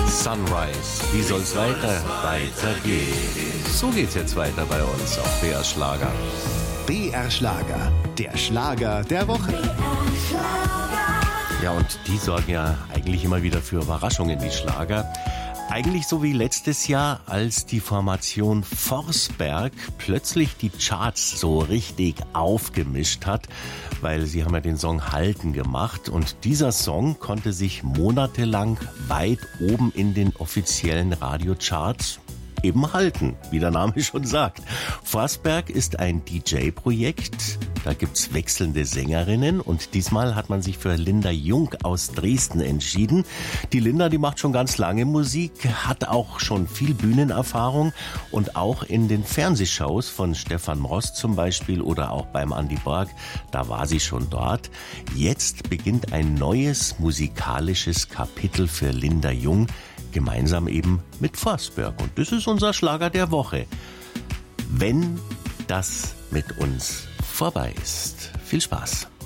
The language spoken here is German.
Sunrise, wie soll's weitergehen? So geht's jetzt weiter bei uns auf BR Schlager. BR Schlager, der Schlager der Woche. Ja, und die sorgen ja eigentlich immer wieder für Überraschungen, die Schlager. Eigentlich so wie letztes Jahr, als die Formation Forsberg plötzlich die Charts so richtig aufgemischt hat, weil sie haben ja den Song Halten gemacht und dieser Song konnte sich monatelang weit oben in den offiziellen Radiocharts eben halten, wie der Name schon sagt. Forsberg ist ein DJ-Projekt, da gibt's wechselnde Sängerinnen und diesmal hat man sich für Linda Jung aus Dresden entschieden. Die Linda, die macht schon ganz lange Musik, hat auch schon viel Bühnenerfahrung und auch in den Fernsehshows von Stefan Rost zum Beispiel oder auch beim Andi Borg, da war sie schon dort. Jetzt beginnt ein neues musikalisches Kapitel für Linda Jung, gemeinsam eben mit Forsberg. Und das ist unser Schlager der Woche. Wenn das mit uns vorbei ist. Viel Spaß.